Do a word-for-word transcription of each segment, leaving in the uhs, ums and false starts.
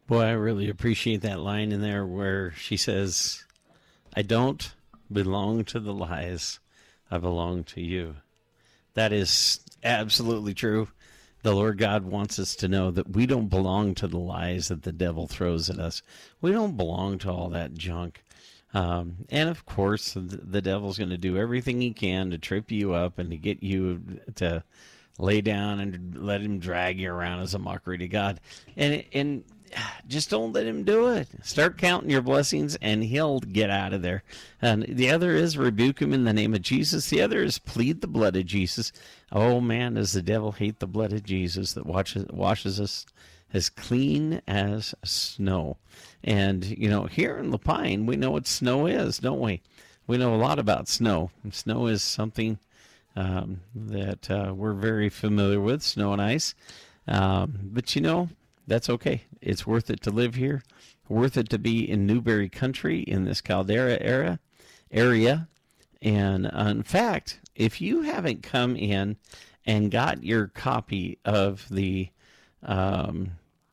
Boy, I really appreciate that line in there where she says, I don't belong to the lies. I belong to you. That is absolutely true. The Lord God wants us to know that we don't belong to the lies that the devil throws at us. We don't belong to all that junk. Um, and of course, the, the devil's going to do everything he can to trip you up and to get you to lay down and let him drag you around as a mockery to God. And and just don't let him do it. Start counting your blessings and he'll get out of there. And the other is rebuke him in the name of Jesus. The other is plead the blood of Jesus. Oh man, does the devil hate the blood of Jesus that washes, washes us as clean as snow. And, you know, here in La Pine, we know what snow is, don't we? We know a lot about snow. Snow is something um, that uh, we're very familiar with, snow and ice. Um, but, you know, that's okay. It's worth it to live here, worth it to be in Newberry country in this Caldera era, area. And uh, in fact, if you haven't come in and got your copy of the, um,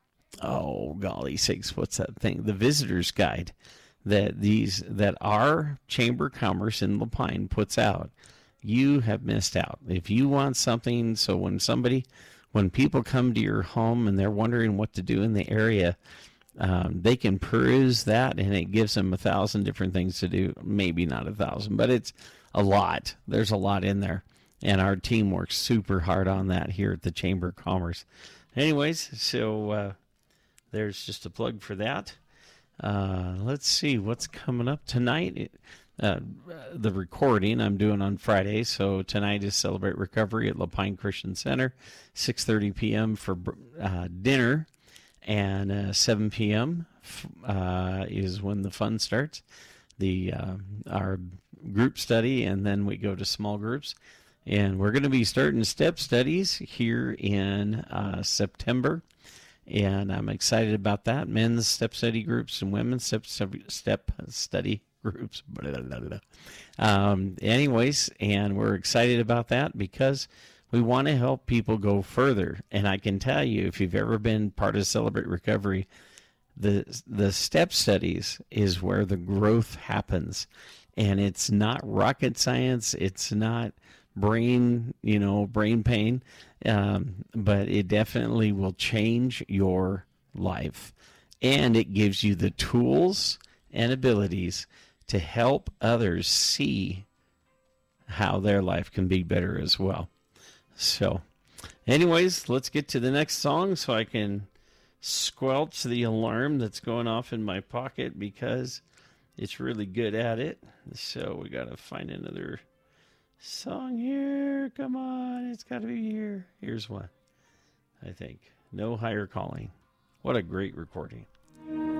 oh, golly sakes, what's that thing? The visitor's guide that these, that our Chamber of Commerce in La Pine puts out, you have missed out. If you want something, so when somebody When people come to your home and they're wondering what to do in the area, um, they can peruse that, and it gives them a thousand different things to do. Maybe not a thousand, but it's a lot. There's a lot in there, and our team works super hard on that here at the Chamber of Commerce. Anyways, so uh, there's just a plug for that. Uh, let's see what's coming up tonight. It, Uh, the recording I'm doing on Friday, so tonight is Celebrate Recovery at La Pine Christian Center, six thirty p.m. for uh, dinner, and uh, seven p.m. Uh, is when the fun starts, the uh, our group study, and then we go to small groups, and we're going to be starting step studies here in uh, September, and I'm excited about that. Men's step study groups and women's step step study groups. Blah, blah, blah. Um, anyways, and we're excited about that because we want to help people go further. And I can tell you, if you've ever been part of Celebrate Recovery, the the step studies is where the growth happens. And it's not rocket science. It's not brain, you know, brain pain. Um, but it definitely will change your life. And it gives you the tools and abilities to help others see how their life can be better as well. So, anyways, let's get to the next song so I can squelch the alarm that's going off in my pocket because it's really good at it. So we got to find another song here. Come on, it's got to be here. Here's one, I think. No Higher Calling. What a great recording.